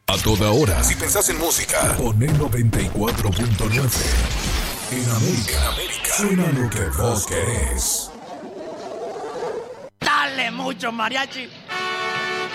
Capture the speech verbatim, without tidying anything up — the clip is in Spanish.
A toda hora. Si pensás en música, poné noventa y cuatro punto nueve. En América, América, suena lo que vos querés. Dale mucho, mariachi.